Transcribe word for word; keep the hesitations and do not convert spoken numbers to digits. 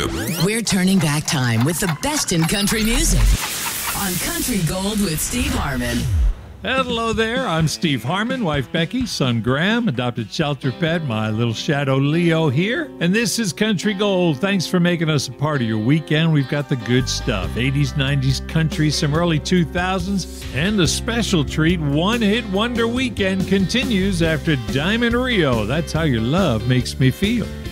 Group. We're turning back time with the best in country music on Country Gold with Steve Harmon. Hello there, I'm Steve Harmon, wife Becky, son Graham, adopted shelter pet, my little shadow Leo here. And this is Country Gold. Thanks for making us a part of your weekend. We've got the good stuff, eighties, nineties country, some early two thousands, and a special treat, One Hit Wonder Weekend continues after Diamond Rio. That's how your love makes me feel.